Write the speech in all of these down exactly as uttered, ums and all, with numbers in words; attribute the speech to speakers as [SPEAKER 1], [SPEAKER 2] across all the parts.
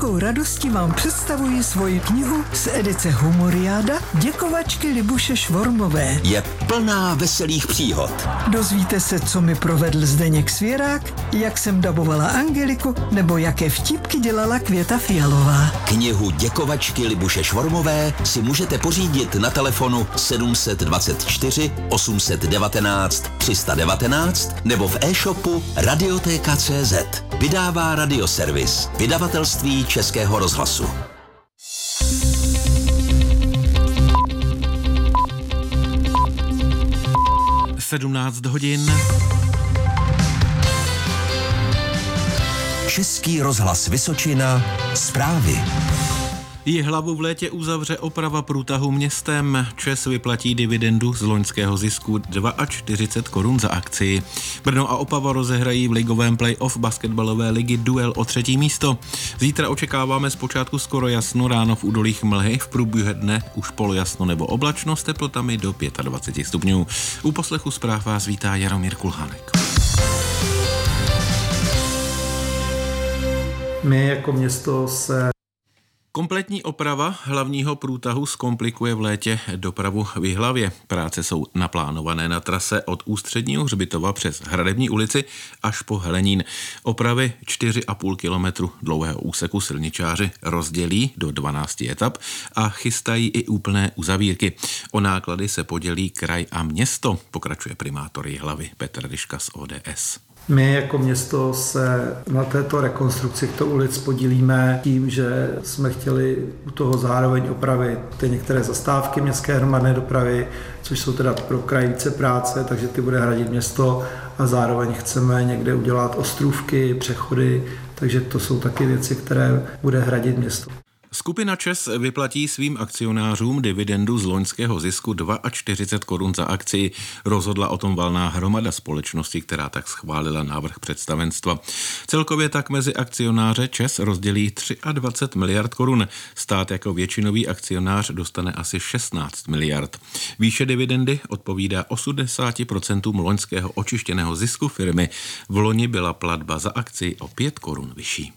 [SPEAKER 1] velkou radostí vám představuji svoji knihu z edice Humoriáda Děkovačky Libuše Švormové.
[SPEAKER 2] Je plná veselých příhod.
[SPEAKER 1] Dozvíte se, co mi provedl Zdeněk Svěrák, jak jsem dabovala Angeliku, nebo jaké vtípky dělala Květa Fialová.
[SPEAKER 2] Knihu Děkovačky Libuše Švormové si můžete pořídit na telefonu sedm dvacet čtyři osm set devatenáct tři sta devatenáct nebo v e-shopu Radioteka tečka cé zet. Vydává Radioservis, vydavatelství Českého rozhlasu.
[SPEAKER 3] sedmnáct hodin.
[SPEAKER 2] Český rozhlas Vysočina, zprávy.
[SPEAKER 3] Jihlavu v létě uzavře oprava průtahu městem. ČEZ vyplatí dividendu z loňského zisku čtyřicet dva korun za akci. Brno a Opava rozehrají v ligovém play-off basketbalové ligy duel o třetí místo. Zítra očekáváme zpočátku skoro jasno, ráno v údolích mlhy, v průběhu dne už polojasno nebo oblačno s teplotami do dvacet pět stupňů. U poslechu zpráv vás vítá Jaromír Kulhánek.
[SPEAKER 4] My jako město se
[SPEAKER 3] Kompletní oprava hlavního průtahu zkomplikuje v létě dopravu v Jihlavě. Práce jsou naplánované na trase od Ústředního hřbitova přes Hradební ulici až po Helenín. Opravy čtyři a půl kilometru dlouhého úseku silničáři rozdělí do dvanácti etap a chystají i úplné uzavírky. O náklady se podělí kraj a město, pokračuje primátor Jihlavy Petr Ryška z O D S.
[SPEAKER 4] My jako město se na této rekonstrukci těchto ulic podílíme tím, že jsme chtěli u toho zároveň opravit ty některé zastávky městské hromadné dopravy, což jsou teda pro kraj více práce, takže ty bude hradit město a zároveň chceme někde udělat ostrůvky, přechody, takže to jsou taky věci, které bude hradit město.
[SPEAKER 3] Skupina ČEZ vyplatí svým akcionářům dividendu z loňského zisku čtyřicet dva korun za akci. Rozhodla o tom valná hromada společnosti, která tak schválila návrh představenstva. Celkově tak mezi akcionáře ČEZ rozdělí dvacet tři miliard korun. Stát jako většinový akcionář dostane asi šestnáct miliard. Výše dividendy odpovídá osmdesát procent loňského očištěného zisku firmy. V loni byla platba za akci o pět korun vyšší.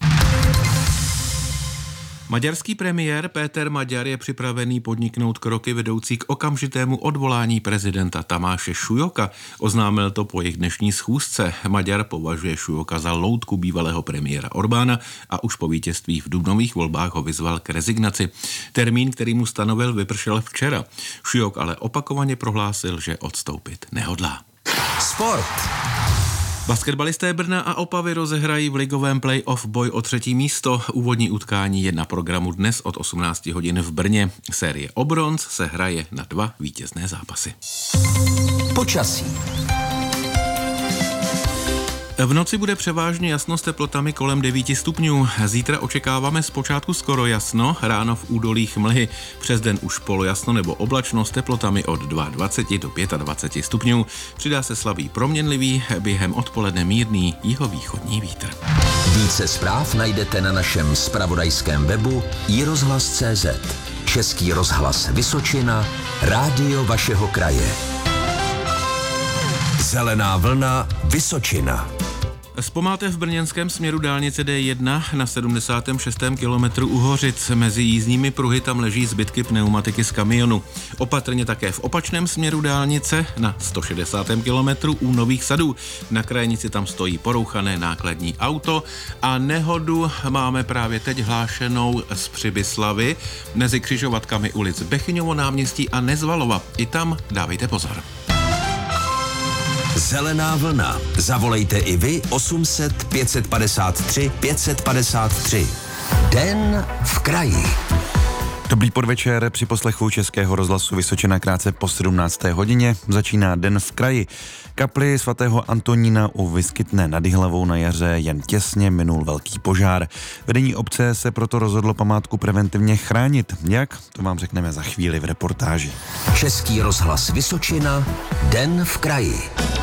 [SPEAKER 3] Maďarský premiér Péter Maďar je připravený podniknout kroky vedoucí k okamžitému odvolání prezidenta Tamáše Šujoka. Oznámil to po jejich dnešní schůzce. Maďar považuje Šujoka za loutku bývalého premiéra Orbána a už po vítězství v dubnových volbách ho vyzval k rezignaci. Termín, který mu stanovil, vypršel včera. Šujok ale opakovaně prohlásil, že odstoupit nehodlá.
[SPEAKER 2] Sport.
[SPEAKER 3] Basketbalisté Brna a Opavy rozehrají v ligovém play-off boj o třetí místo. Úvodní utkání je na programu dnes od osmnáct hodin v Brně. Série o bronz se hraje na dva vítězné zápasy.
[SPEAKER 2] Počasí.
[SPEAKER 3] V noci bude převážně jasno s teplotami kolem devět stupňů. Zítra očekáváme zpočátku skoro jasno, ráno v údolích mlhy. Přes den už polojasno nebo oblačno s teplotami od dvacet dva do dvacet pět stupňů. Přidá se slabý proměnlivý, během odpoledne mírný jihovýchodní vítr.
[SPEAKER 2] Více zpráv najdete na našem zpravodajském webu i rozhlas tečka cé zet. Český rozhlas Vysočina, rádio vašeho kraje. Zelená vlna Vysočina.
[SPEAKER 3] Zpomalte v brněnském směru dálnice D jedna na sedmdesátém šestém kilometru u Hořic. Mezi jízdními pruhy tam leží zbytky pneumatiky z kamionu. Opatrně také v opačném směru dálnice na sto šedesátém kilometru u Nových Sadů. Na krajnici tam stojí porouchané nákladní auto a nehodu máme právě teď hlášenou z Přibyslavy mezi křižovatkami ulic Bechyňovo náměstí a Nezvalova. I tam dávejte pozor.
[SPEAKER 2] Zelená vlna. Zavolejte i vy osm set pět padesát tři pět padesát tři. Den v kraji.
[SPEAKER 5] Dobrý podvečer, při poslechu Českého rozhlasu Vysočina krátce po sedmnácté hodině začíná Den v kraji. Kapli svatého Antonína u Vyskytné nad Jihlavou na jaře jen těsně minul velký požár. Vedení obce se proto rozhodlo památku preventivně chránit. Jak? To vám řekneme za chvíli v reportáži.
[SPEAKER 2] Český rozhlas Vysočina. Den v kraji.